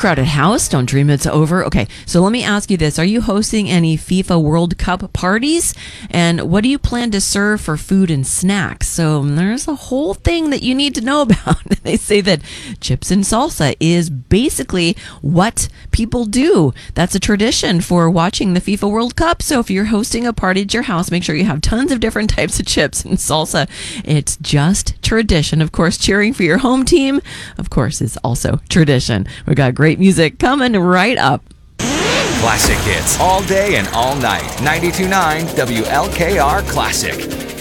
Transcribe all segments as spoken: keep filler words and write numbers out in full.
Crowded house. Don't dream it's over. Okay, so let me ask you this. Are you hosting any FIFA World Cup parties? And what do you plan to serve for food and snacks? So there's a whole thing that you need to know about. They say that chips and salsa is basically what people do. That's a tradition for watching the FIFA World Cup. So if you're hosting a party at your house, make sure you have tons of different types of chips and salsa. It's just tradition. Of course, cheering for your home team, of course, is also tradition. We got great music coming right up. Classic hits all day and all night. ninety-two point nine W L K R Classic.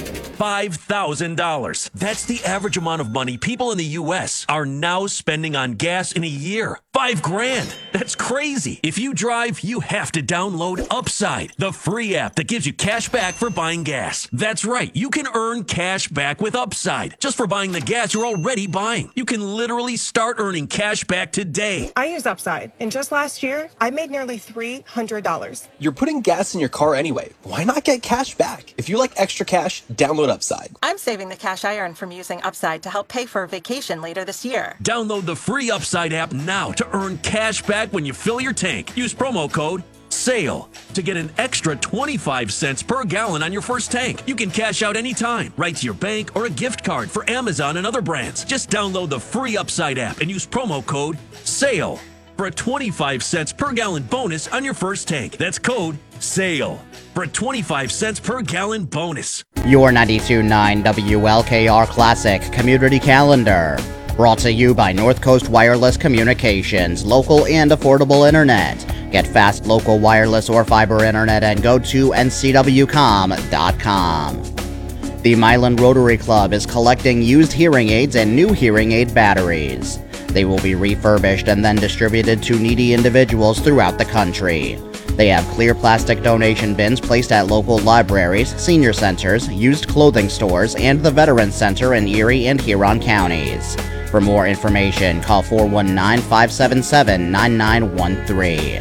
five thousand dollars. That's the average amount of money people in the U S are now spending on gas in a year. Five grand. That's crazy. If you drive, you have to download Upside, the free app that gives you cash back for buying gas. That's right. You can earn cash back with Upside just for buying the gas you're already buying. You can literally start earning cash back today. I use Upside, and just last year, I made nearly three hundred dollars. You're putting gas in your car anyway. Why not get cash back? If you like extra cash, download Upside. I'm saving the cash I earned from using Upside to help pay for a vacation later this year. Download the free Upside app now to earn cash back when you fill your tank. Use promo code SALE to get an extra twenty-five cents per gallon on your first tank. You can cash out anytime, right to your bank or a gift card for Amazon and other brands. Just download the free Upside app and use promo code SALE for a twenty-five cents per gallon bonus on your first tank. That's code SALE for a twenty-five cents per gallon bonus. Your ninety-two point nine W L K R Classic Community Calendar. Brought to you by North Coast Wireless Communications, local and affordable internet. Get fast local wireless or fiber internet and go to N C W com dot com. The Milan Rotary Club is collecting used hearing aids and new hearing aid batteries. They will be refurbished and then distributed to needy individuals throughout the country. They have clear plastic donation bins placed at local libraries, senior centers, used clothing stores, and the Veterans Center in Erie and Huron counties. For more information, call four one nine, five seven seven, nine nine one three.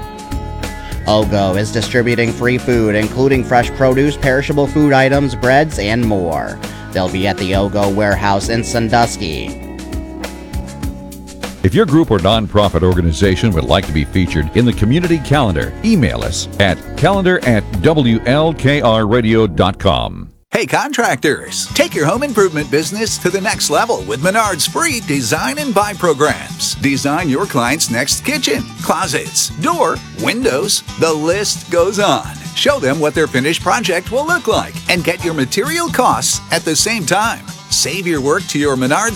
OGO is distributing free food, including fresh produce, perishable food items, breads, and more. They'll be at the OGO warehouse in Sandusky. If your group or nonprofit organization would like to be featured in the community calendar, email us at calendar at W L K R radio dot com. Hey contractors, take your home improvement business to the next level with Menard's free Design and Buy programs. Design your client's next kitchen, closets, door, windows, the list goes on. Show them what their finished project will look like and get your material costs at the same time. Save your work to your Menard's